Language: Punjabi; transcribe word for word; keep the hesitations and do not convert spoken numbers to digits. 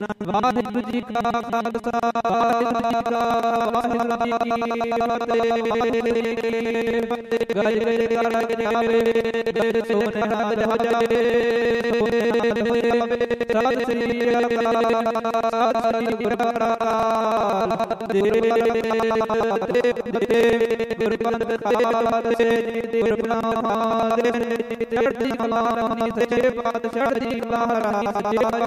ਵਾਹਿਗੁਰੂ ਜੀ ਕਾ ਖਾਲਸਾ ਵਾਹਿਗੁਰੂ ਜੀ ਕੀ ਫਤਿਹ। ਗਾਇ ਗਾਇ ਗਾਇ ਜਾਵੇ ਸੋਨਿਹਾ ਜਾਵੇ ਸਤਿ ਸ੍ਰੀ ਅਕਾਲ ਸਤਿ ਸ੍ਰੀ ਗੁਰੂ ਮਹਾਰਾਜ ਦੇਵ ਗੁਰੂ ਪੰਥ ਖਾਲਸੇ ਗੁਰੂ ਨਾਮ ਦੇ ਚੜ੍ਹਦੀ ਕਲਾ ਸੇ ਪਾਤਸ਼ਾਹ ਜੀ ਮਹਾਰਾਜ